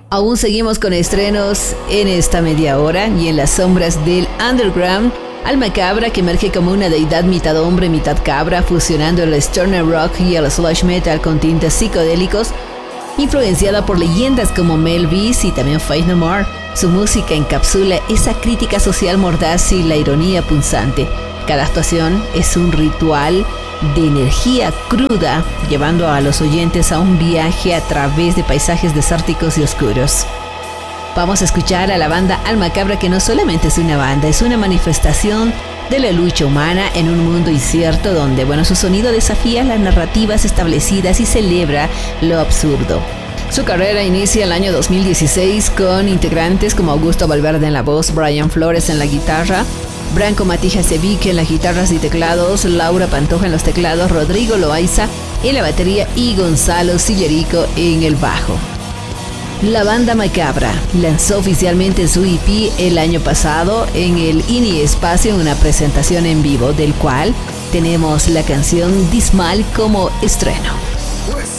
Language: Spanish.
Aún seguimos con estrenos en esta media hora y en las sombras del underground, Alma Cabra, que emerge como una deidad mitad hombre, mitad cabra, fusionando el stoner rock y el thrash metal con tintes psicodélicos, influenciada por leyendas como Mel Beast y también Faith No More. Su música encapsula esa crítica social mordaz y la ironía punzante. Cada actuación es un ritual de energía cruda, llevando a los oyentes a un viaje a través de paisajes desérticos y oscuros. Vamos a escuchar a la banda Alma Cabra, que no solamente es una banda, es una manifestación de la lucha humana en un mundo incierto donde, su sonido desafía las narrativas establecidas y celebra lo absurdo. Su carrera inicia el año 2016 con integrantes como Augusto Valverde en la voz, Brian Flores en la guitarra, Branco Matija Ceviche en las guitarras y teclados, Laura Pantoja en los teclados, Rodrigo Loaiza en la batería y Gonzalo Sillerico en el bajo. La banda Macabra lanzó oficialmente su EP el año pasado en el INI Espacio en una presentación en vivo, del cual tenemos la canción Dismal como estreno.